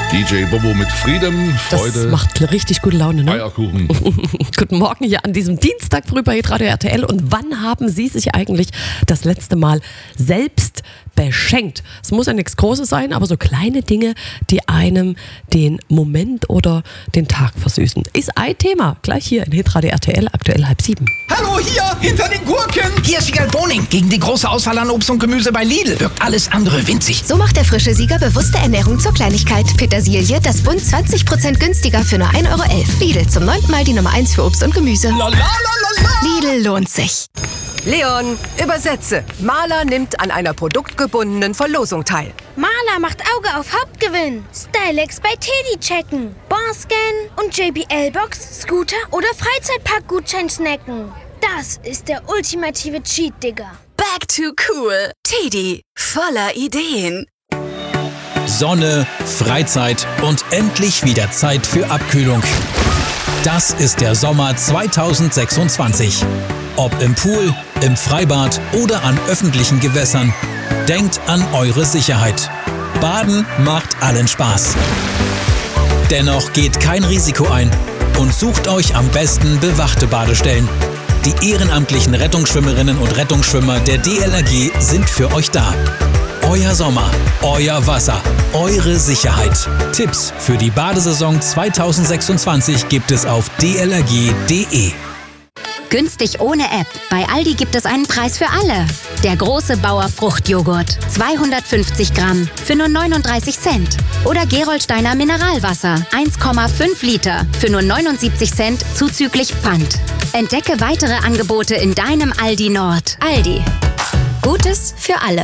DJ Bobo mit Freedom, Freude. Das macht richtig gute Laune, ne? Eierkuchen. Guten Morgen hier an diesem Dienstag früh bei Hitradio RTL. Und wann haben Sie sich eigentlich das letzte Mal selbst beschenkt? Es muss ja nichts Großes sein, aber so kleine Dinge, die einem den Moment oder den Tag versüßen. Ist ein Thema, gleich hier in Hitradio RTL, aktuell 6:30. Hallo, hier, hinter den Gurken. Hier ist Sieger Boning. Gegen die große Auswahl an Obst und Gemüse bei Lidl wirkt alles andere winzig. So macht der frische Sieger bewusste Ernährung zur Kleinigkeit. Petersilie, das Bund 20% günstiger für nur 1,11 €. Lidl, zum 9. Mal die Nummer 1 für Obst und Gemüse. Lidl lohnt sich. Leon, übersetze. Maler nimmt an einer produktgebundenen Verlosung teil. Maler macht Auge auf Hauptgewinn. Stylex bei Teddy checken. Barscan und JBL-Box, Scooter oder Freizeitpark-Gutschein snacken. Das ist der ultimative Cheat, Digga. Back to cool. Teddy, voller Ideen. Sonne, Freizeit und endlich wieder Zeit für Abkühlung. Das ist der Sommer 2026. Ob im Pool, im Freibad oder an öffentlichen Gewässern. Denkt an eure Sicherheit. Baden macht allen Spaß. Dennoch geht kein Risiko ein und sucht euch am besten bewachte Badestellen. Die ehrenamtlichen Rettungsschwimmerinnen und Rettungsschwimmer der DLRG sind für euch da. Euer Sommer, euer Wasser, eure Sicherheit. Tipps für die Badesaison 2026 gibt es auf dlrg.de. Günstig ohne App. Bei Aldi gibt es einen Preis für alle. Der große Bauer Fruchtjoghurt. 250 Gramm für nur 39 Cent. Oder Gerolsteiner Mineralwasser. 1,5 Liter für nur 79 Cent zuzüglich Pfand. Entdecke weitere Angebote in deinem Aldi Nord. Aldi. Gutes für alle.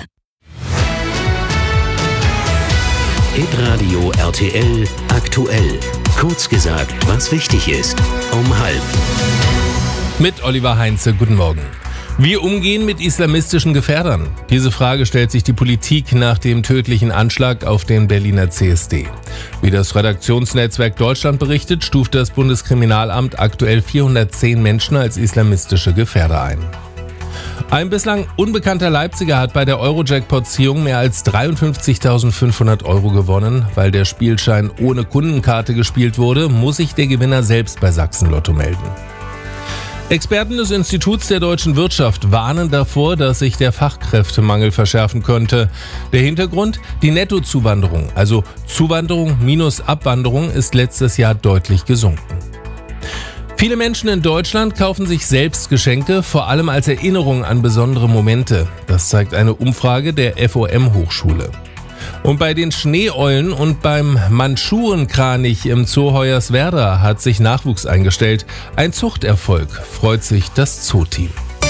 Hitradio RTL aktuell. Kurz gesagt, was wichtig ist. Um 12:30. Mit Oliver Heinze, guten Morgen. Wie umgehen mit islamistischen Gefährdern? Diese Frage stellt sich die Politik nach dem tödlichen Anschlag auf den Berliner CSD. Wie das Redaktionsnetzwerk Deutschland berichtet, stuft das Bundeskriminalamt aktuell 410 Menschen als islamistische Gefährder ein. Ein bislang unbekannter Leipziger hat bei der Euro-Jackpot-Ziehung mehr als 53.500 € gewonnen. Weil der Spielschein ohne Kundenkarte gespielt wurde, muss sich der Gewinner selbst bei Sachsen-Lotto melden. Experten des Instituts der deutschen Wirtschaft warnen davor, dass sich der Fachkräftemangel verschärfen könnte. Der Hintergrund? Die Nettozuwanderung, also Zuwanderung minus Abwanderung, ist letztes Jahr deutlich gesunken. Viele Menschen in Deutschland kaufen sich selbst Geschenke, vor allem als Erinnerung an besondere Momente. Das zeigt eine Umfrage der FOM-Hochschule. Und bei den Schneeeulen und beim Mandschurenkranich im Zoo Hoyerswerda hat sich Nachwuchs eingestellt. Ein Zuchterfolg, freut sich das Zooteam.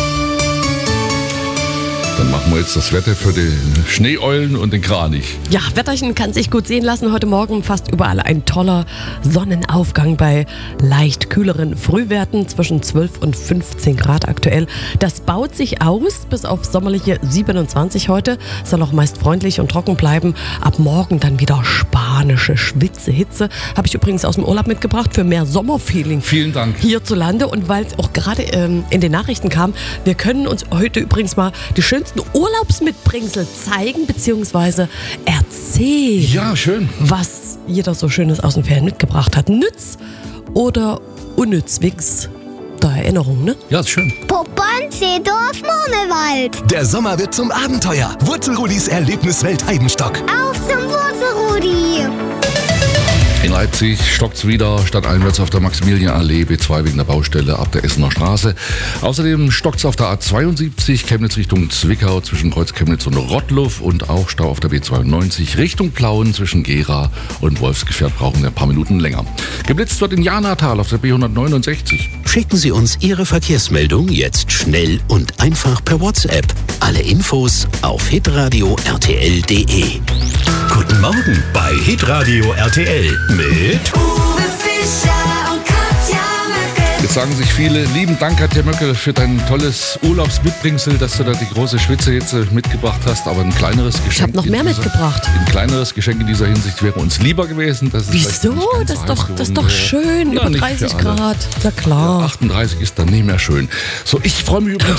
Dann machen wir jetzt das Wetter für die Schneeeulen und den Kranich. Ja, Wetterchen kann sich gut sehen lassen. Heute Morgen fast überall ein toller Sonnenaufgang bei leicht kühleren Frühwerten zwischen 12 und 15 Grad aktuell. Das baut sich aus bis auf sommerliche 27 heute. Soll auch meist freundlich und trocken bleiben. Ab morgen dann wieder spanische Schwitze-Hitze. Habe ich übrigens aus dem Urlaub mitgebracht für mehr Sommerfeeling. Vielen Dank. Hierzulande. Und weil es auch gerade in den Nachrichten kam, wir können uns heute übrigens mal die schönsten Urlaubsmitbringsel zeigen bzw. erzählen. Ja, schön. Was jeder so Schönes aus den Ferien mitgebracht hat. Nütz oder unnütz, Wix der Erinnerung, ne? Ja, ist schön. Poppern, Seedorf, Monewald. Der Sommer wird zum Abenteuer. Wurzelrudis Erlebniswelt Heidenstock. Auf zum Wurzelrudi. In Leipzig stockt's wieder stadteinwärts auf der Maximilianallee, B2 wegen der Baustelle ab der Essener Straße. Außerdem stockt's auf der A72 Chemnitz Richtung Zwickau zwischen Kreuz Chemnitz und Rottluff und auch Stau auf der B92 Richtung Plauen zwischen Gera und Wolfsgefährt brauchen wir ein paar Minuten länger. Geblitzt wird in Janatal auf der B169. Schicken Sie uns Ihre Verkehrsmeldung jetzt schnell und einfach per WhatsApp. Alle Infos auf hitradio rtl.de. Guten Morgen bei Hitradio RTL mit Uwe Fischer und Katja Möckel. Jetzt sagen sich viele, lieben Dank Katja Möckel für dein tolles Urlaubsmitbringsel, dass du da die große Schwitzehitze mitgebracht hast, aber ein kleineres Geschenk. Ich habe noch mehr mitgebracht. Ein kleineres Geschenk in dieser Hinsicht wäre uns lieber gewesen. Das ist Wieso? Das ist doch schön, ja, über 30 Grad. Na klar. Ja, 38 ist dann nicht mehr schön. So, ich freue mich übrigens